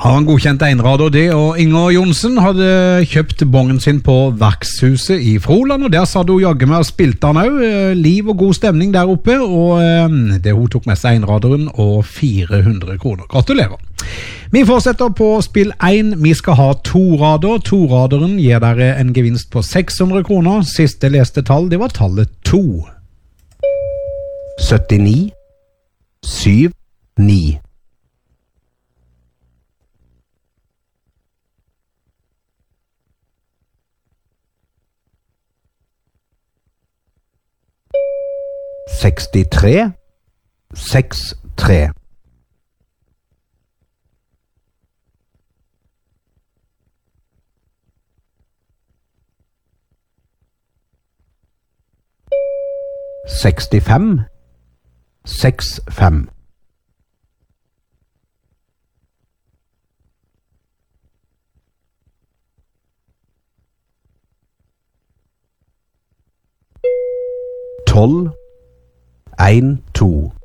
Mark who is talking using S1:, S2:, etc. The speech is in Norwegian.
S1: Har en godkjent einrader det, og Inger Jonsen hadde kjøpt bongen sin på Verkshuset i Froland, og der sa du jagge med og spilte han også. Liv og god stemning der oppe, og det hun tok med seg einraderen og 400 kroner. Gratulerer. Vi fortsetter på spill 1. Vi skal ha torader. Toraderen gir dere en gevinst på 600 kroner. Siste leste tall, det var tallet 2. 79 7 9 63 6 3 65 6 5 12 1 2